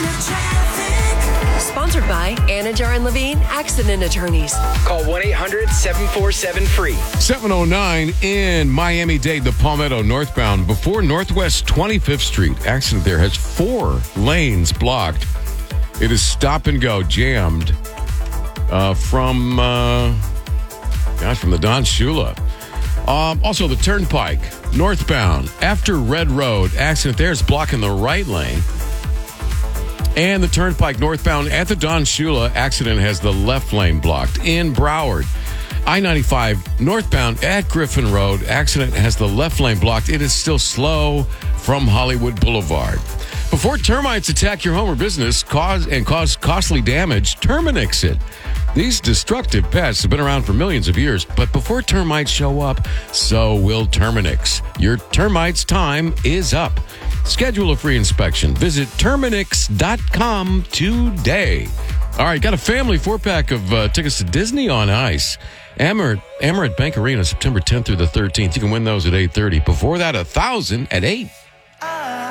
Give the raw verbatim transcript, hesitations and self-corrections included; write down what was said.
Sponsored by Anajar and Levine Accident Attorneys. Call one eight hundred seven four seven free. seven oh nine in Miami-Dade, the Palmetto northbound. Before Northwest twenty-fifth Street, accident there has four lanes blocked. It is stop and go, jammed uh, from, uh, gosh, from the Don Shula. Um, also, the Turnpike, northbound, after Red Road, accident there is blocking the right lane. And the Turnpike northbound at the Don Shula, accident has the left lane blocked. In Broward, I ninety-five northbound at Griffin Road, accident has the left lane blocked. It is still slow from Hollywood Boulevard. Before termites attack your home or business cause and cause costly damage, Terminix it. These destructive pests have been around for millions of years, but before termites show up, so will Terminix. Your termites' time is up. Schedule a free inspection. Visit Terminix dot com today. All right, got a family four-pack of uh, tickets to Disney on Ice. Amerant, Amerant Bank Arena, September tenth through the thirteenth. You can win those at eight thirty. Before that, a thousand at eight.